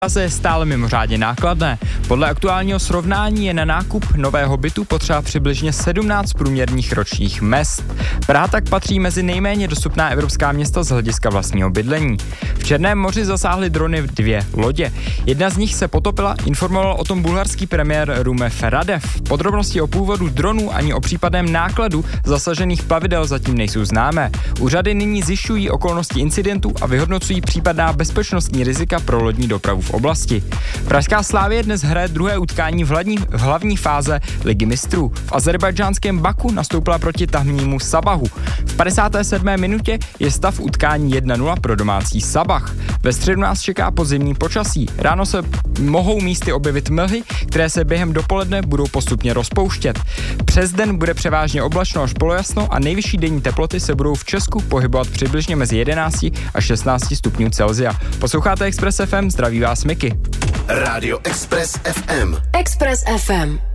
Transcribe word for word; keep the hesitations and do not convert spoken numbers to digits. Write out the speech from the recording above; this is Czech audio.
je stále mimořádně nákladné. Podle aktuálního srovnání je na nákup nového bytu potřeba přibližně sedmnáct průměrných ročních mezd. Praha tak patří mezi nejméně dostupná evropská města z hlediska vlastního bydlení. V Černém moři zasáhly drony dvě lodě. Jedna z nich se potopila, informoval o tom bulharský premiér Rumen Radev. Podrobnosti o původu dronů ani o případném nákladu zasažených plavidel zatím nejsou známé. Úřady nyní zjišťují okolnosti incidentu a vyhodnocují případná bezpečnostní rizika pro lodní dopravu v oblasti. Pražská Slavie dnes hraje druhé utkání v hlavní, v hlavní fáze Ligy mistrů. V azerbajdžánském Baku nastoupila proti tamnímu Sabahu. V padesáté sedmé minutě je stav utkání jedna nula pro domácí Sabah. Ve středu nás čeká podzimní počasí. Ráno se mohou místy objevit mlhy, které se během dopoledne budou postupně rozpouštět. Přes den bude převážně oblačno až polojasno a nejvyšší denní teploty se budou v Česku pohybovat přibližně mezi jedenácti a šestnácti stupňů Celsia. Posloucháte Express ef em, zdraví vás Miky. Rádio Express ef em. Express ef em.